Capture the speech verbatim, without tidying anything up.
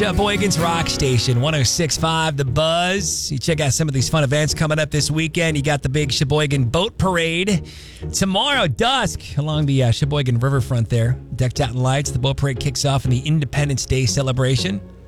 Sheboygan's Rock Station, one oh six point five The Buzz. You check out some of these fun events coming up this weekend. You got the big Sheboygan Boat Parade. Tomorrow, dusk, along the uh, Sheboygan Riverfront there. Decked out in lights. The boat parade kicks off in the Independence Day celebration.